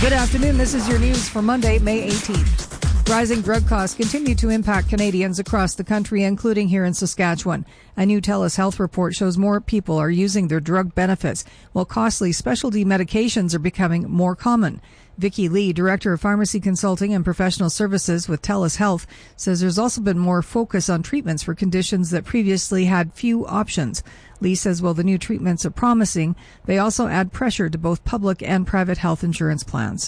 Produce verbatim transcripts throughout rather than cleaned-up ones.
Good afternoon. This is your news for Monday, May eighteenth. Rising drug costs continue to impact Canadians across the country, including here in Saskatchewan. A new TELUS Health report shows more people are using their drug benefits, while costly specialty medications are becoming more common. Vicky Lee, Director of Pharmacy Consulting and Professional Services with TELUS Health, says there's also been more focus on treatments for conditions that previously had few options. Lee says while the new treatments are promising, they also add pressure to both public and private health insurance plans.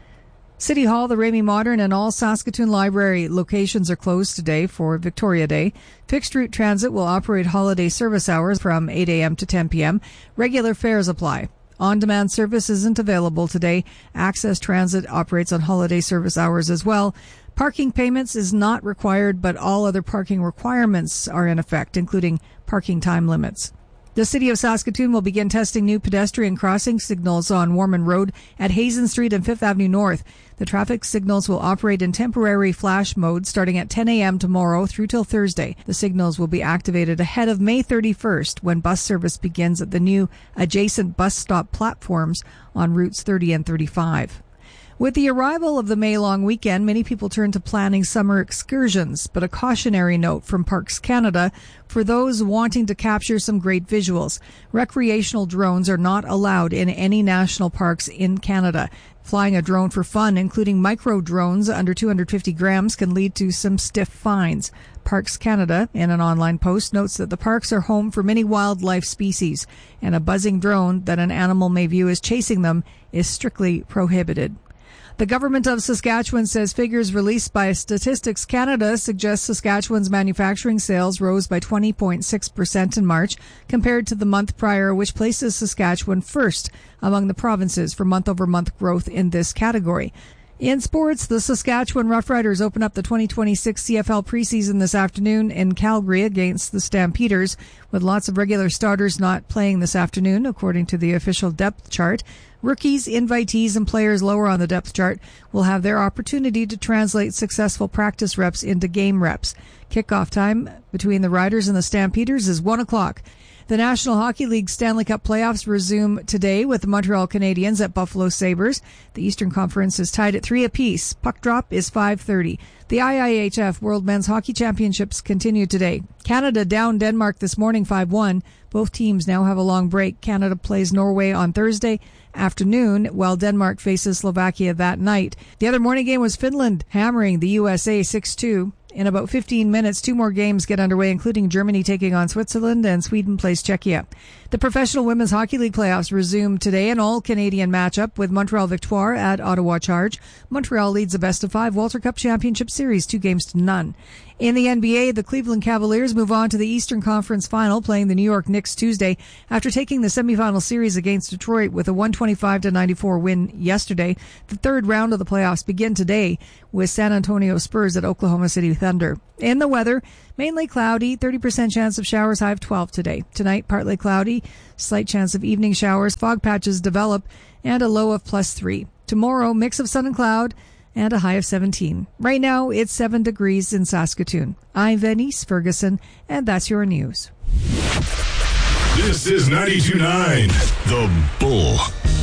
City Hall, the Ramey Modern, and all Saskatoon Library locations are closed today for Victoria Day. Fixed route transit will operate holiday service hours from eight a.m. to ten p.m. Regular fares apply. On-demand service isn't available today. Access Transit operates on holiday service hours as well. Parking payments is not required, but all other parking requirements are in effect, including parking time limits. The City of Saskatoon will begin testing new pedestrian crossing signals on Warman Road at Hazen Street and Fifth Avenue North. The traffic signals will operate in temporary flash mode starting at ten a.m. tomorrow through till Thursday. The signals will be activated ahead of May thirty-first when bus service begins at the new adjacent bus stop platforms on routes thirty and thirty-five. With the arrival of the May-long weekend, many people turn to planning summer excursions, but a cautionary note from Parks Canada for those wanting to capture some great visuals. Recreational drones are not allowed in any national parks in Canada. Flying a drone for fun, including micro drones under two hundred fifty grams, can lead to some stiff fines. Parks Canada, in an online post, notes that the parks are home for many wildlife species, and a buzzing drone that an animal may view as chasing them is strictly prohibited. The government of Saskatchewan says figures released by Statistics Canada suggest Saskatchewan's manufacturing sales rose by twenty point six percent in March compared to the month prior, which places Saskatchewan first among the provinces for month-over-month growth in this category. In sports, the Saskatchewan Roughriders open up the twenty twenty-six C F L preseason this afternoon in Calgary against the Stampeders, with lots of regular starters not playing this afternoon, according to the official depth chart. Rookies, invitees, and players lower on the depth chart will have their opportunity to translate successful practice reps into game reps. Kickoff time between the Riders and the Stampeders is one o'clock. The National Hockey League Stanley Cup playoffs resume today with the Montreal Canadiens at Buffalo Sabres. The Eastern Conference is tied at three apiece. Puck drop is five thirty. The I I H F World Men's Hockey Championships continue today. Canada downed Denmark this morning five one. Both teams now have a long break. Canada plays Norway on Thursday afternoon, while Denmark faces Slovakia that night. The other morning game was Finland hammering the U S A six two. In about fifteen minutes, two more games get underway, including Germany taking on Switzerland and Sweden plays Czechia. The Professional Women's Hockey League playoffs resume today, an all-Canadian matchup with Montreal Victoire at Ottawa Charge. Montreal leads a best-of-five Walter Cup Championship Series, two games to none. In the N B A, the Cleveland Cavaliers move on to the Eastern Conference Final, playing the New York Knicks Tuesday after taking the semifinal series against Detroit with a one twenty-five to ninety-four win yesterday. The third round of the playoffs begin today with San Antonio Spurs at Oklahoma City Thunder. In the weather, mainly cloudy, thirty percent chance of showers, high of twelve today. Tonight, partly cloudy, slight chance of evening showers, fog patches develop, and a low of plus three. Tomorrow, mix of sun and cloud, and a high of seventeen. Right now, it's seven degrees in Saskatoon. I'm Venice Ferguson, and that's your news. This is ninety-two point nine The Bull.